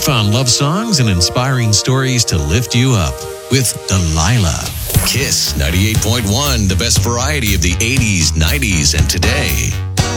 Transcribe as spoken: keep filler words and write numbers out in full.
found love songs and inspiring stories to lift you up with Delilah. Kiss ninety-eight point one, the best variety of the eighties, nineties, and today.